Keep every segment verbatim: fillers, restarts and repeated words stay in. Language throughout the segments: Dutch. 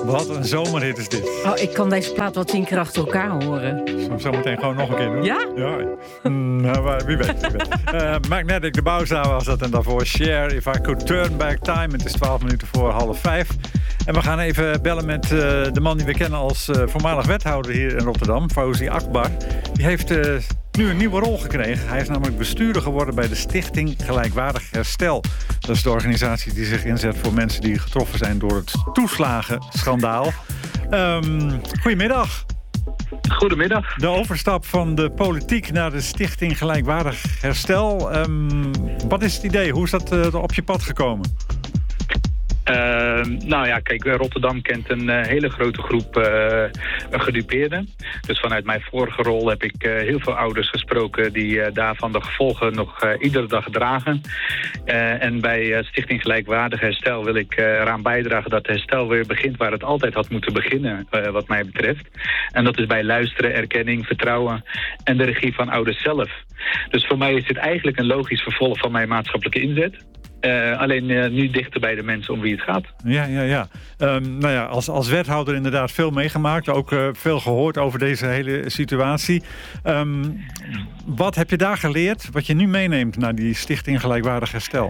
Wat een zomerhit is dit. Oh, ik kan deze plaat wel tien keer achter elkaar horen. Zullen we hem zo meteen gewoon nog een keer doen? Ja? Ja. Mm, nou, wie weet. Wie weet. Uh, Magnetic, de Bouwzaal was dat. En daarvoor Share, If I Could Turn Back Time. Het is twaalf minuten voor half vijf. En we gaan even bellen met uh, de man die we kennen als uh, voormalig wethouder hier in Rotterdam. Fawzi Akbar. Die heeft uh, nu een nieuwe rol gekregen. Hij is namelijk bestuurder geworden bij de Stichting Gelijkwaardig Herstel. Dat is de organisatie die zich inzet voor mensen die getroffen zijn door het toeslagenschandaal. Um, goedemiddag. Goedemiddag. De overstap van de politiek naar de Stichting Gelijkwaardig Herstel. Um, wat is het idee? Hoe is dat uh, op je pad gekomen? Uh, nou ja, kijk, Rotterdam kent een uh, hele grote groep uh, gedupeerden. Dus vanuit mijn vorige rol heb ik uh, heel veel ouders gesproken die uh, daarvan de gevolgen nog uh, iedere dag dragen. Uh, en bij uh, Stichting Gelijkwaardig Herstel wil ik uh, eraan bijdragen dat herstel weer begint waar het altijd had moeten beginnen, uh, wat mij betreft. En dat is bij luisteren, erkenning, vertrouwen en de regie van ouders zelf. Dus voor mij is dit eigenlijk een logisch vervolg van mijn maatschappelijke inzet. Uh, alleen uh, nu dichter bij de mensen om wie het gaat. Ja, ja, ja. Um, nou ja, als, als wethouder inderdaad veel meegemaakt. Ook uh, veel gehoord over deze hele situatie. Um, wat heb je daar geleerd wat je nu meeneemt naar die Stichting Gelijkwaardig Herstel?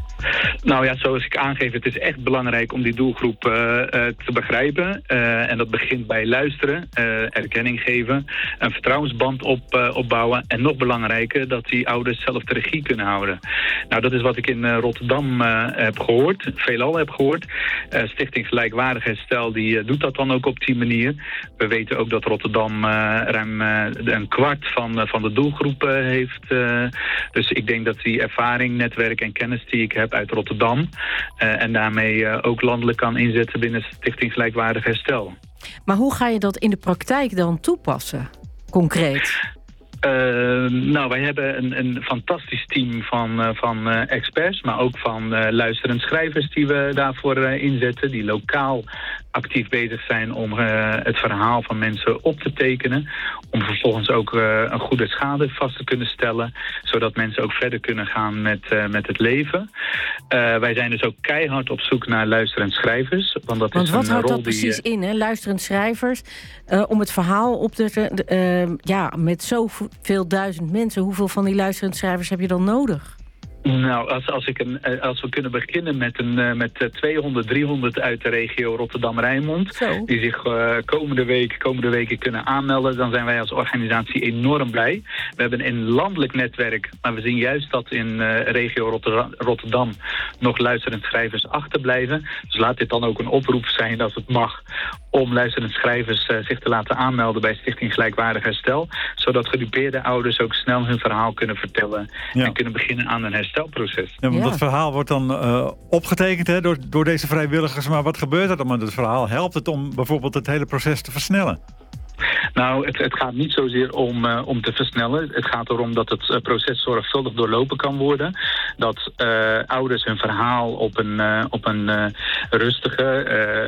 Nou ja, zoals ik aangeef, het is echt belangrijk om die doelgroep uh, uh, te begrijpen. Uh, en dat begint bij luisteren, uh, erkenning geven, een vertrouwensband op, uh, opbouwen. En nog belangrijker, dat die ouders zelf de regie kunnen houden. Nou, dat is wat ik in uh, Rotterdam uh, heb gehoord, veelal heb gehoord. Uh, Stichting Gelijkwaardig Herstel, die uh, doet dat dan ook op die manier. We weten ook dat Rotterdam uh, ruim uh, een kwart van, uh, van de doelgroep uh, heeft. Uh, dus ik denk dat die ervaring, netwerk en kennis die ik heb uit Rotterdam uh, en daarmee uh, ook landelijk kan inzetten binnen Stichting Gelijkwaardig Herstel. Maar hoe ga je dat in de praktijk dan toepassen, concreet? Uh, nou, wij hebben een, een fantastisch team van, uh, van uh, experts, maar ook van uh, luisterend schrijvers die we daarvoor uh, inzetten, die lokaal actief bezig zijn om uh, het verhaal van mensen op te tekenen. Om vervolgens ook uh, een goede schade vast te kunnen stellen. Zodat mensen ook verder kunnen gaan met, uh, met het leven. Uh, wij zijn dus ook keihard op zoek naar luisterend schrijvers. Want, dat want is wat een houdt rol dat precies die, in, hè? Luisterend schrijvers? Uh, om het verhaal op te... Uh, ja, met zoveel duizend mensen. Hoeveel van die luisterend schrijvers heb je dan nodig? Nou, als, als, ik een, als we kunnen beginnen met, een, met tweehonderd, driehonderd uit de regio Rotterdam-Rijnmond... Zo. Die zich uh, komende week, komende weken kunnen aanmelden, dan zijn wij als organisatie enorm blij. We hebben een landelijk netwerk, maar we zien juist dat in uh, regio Rotterdam, Rotterdam nog luisterend schrijvers achterblijven. Dus laat dit dan ook een oproep zijn dat het mag om luisterend schrijvers uh, zich te laten aanmelden bij Stichting Gelijkwaardig Herstel. Zodat gedupeerde ouders ook snel hun verhaal kunnen vertellen ja. en kunnen beginnen aan een herstelproces. Ja, want ja. dat verhaal wordt dan uh, opgetekend hè, door, door deze vrijwilligers. Maar wat gebeurt er dan met het verhaal? Helpt het om bijvoorbeeld het hele proces te versnellen? Nou, het, het gaat niet zozeer om, uh, om te versnellen. Het gaat erom dat het uh, proces zorgvuldig doorlopen kan worden. Dat uh, ouders hun verhaal op een, uh, op een uh, rustige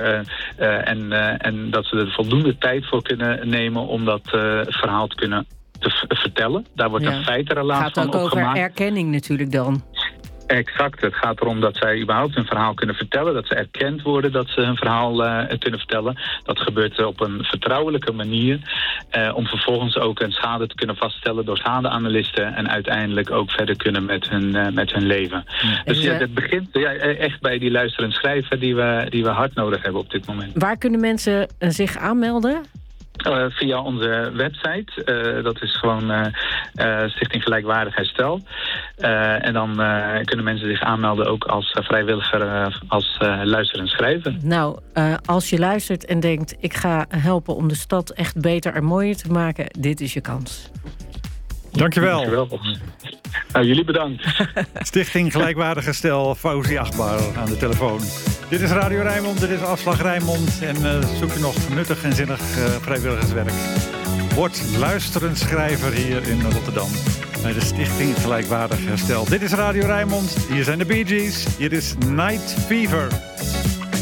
uh, uh, en, uh, en dat ze er voldoende tijd voor kunnen nemen om dat uh, verhaal te kunnen te v- vertellen. Daar wordt ja. een feitenrelaas van opgemaakt. Het gaat ook over erkenning natuurlijk dan. Exact. Het gaat erom dat zij überhaupt hun verhaal kunnen vertellen. Dat ze erkend worden dat ze hun verhaal uh, kunnen vertellen. Dat gebeurt op een vertrouwelijke manier. Uh, om vervolgens ook een schade te kunnen vaststellen door schadeanalisten. En uiteindelijk ook verder kunnen met hun, uh, met hun leven. Ja. Dus ja, het begint ja, echt bij die luisterend schrijver die we, die we hard nodig hebben op dit moment. Waar kunnen mensen uh, zich aanmelden? Uh, via onze website. Uh, dat is gewoon uh, uh, Stichting Gelijkwaardig Herstel. Uh, en dan uh, kunnen mensen zich aanmelden ook als uh, vrijwilliger, uh, als uh, luisterend schrijver. Nou, uh, als je luistert en denkt, ik ga helpen om de stad echt beter en mooier te maken, dit is je kans. Dankjewel. Dankjewel. Nou, jullie bedankt. Stichting Gelijkwaardig Herstel, Fawzi Akbar aan de telefoon. Dit is Radio Rijnmond, dit is Afslag Rijnmond. En uh, zoek je nog nuttig en zinnig uh, vrijwilligerswerk? Word luisterend schrijver hier in Rotterdam. Bij de Stichting Gelijkwaardig Herstel. Dit is Radio Rijnmond, hier zijn de Bee Gees. Hier is Night Fever.